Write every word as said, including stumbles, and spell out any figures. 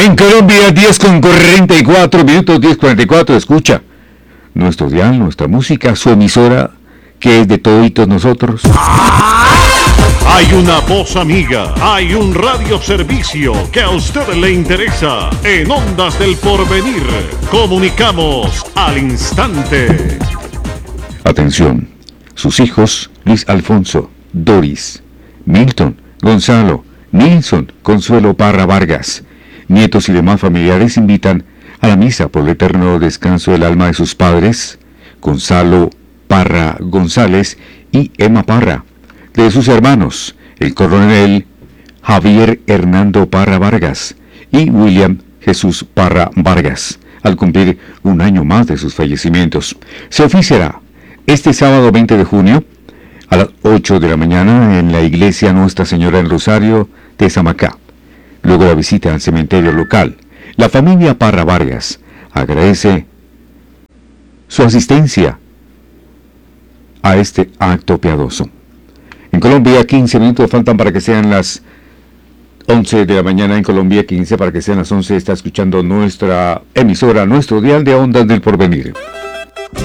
En Colombia, diez con cuarenta y cuatro minutos, diez cuarenta y cuatro, escucha. Nuestro dial, nuestra música, su emisora, que es de toditos nosotros. Hay una voz amiga, hay un radioservicio que a usted le interesa. En Ondas del Porvenir, comunicamos al instante. Atención, sus hijos, Luis Alfonso, Doris, Milton, Gonzalo, Nilson, Consuelo Parra Vargas, nietos y demás familiares invitan a la misa por el eterno descanso del alma de sus padres, Gonzalo Parra González y Emma Parra, de sus hermanos, el coronel Javier Hernando Parra Vargas y William Jesús Parra Vargas, al cumplir un año más de sus fallecimientos. Se oficiará este sábado veinte de junio a las ocho de la mañana en la iglesia Nuestra Señora del Rosario de Samacá. Luego la visita al cementerio local. La familia Parra Vargas agradece su asistencia a este acto piadoso. En Colombia, quince minutos faltan para que sean las once de la mañana. En Colombia, quince para que sean las once. Está escuchando nuestra emisora, nuestro dial de Ondas del Porvenir.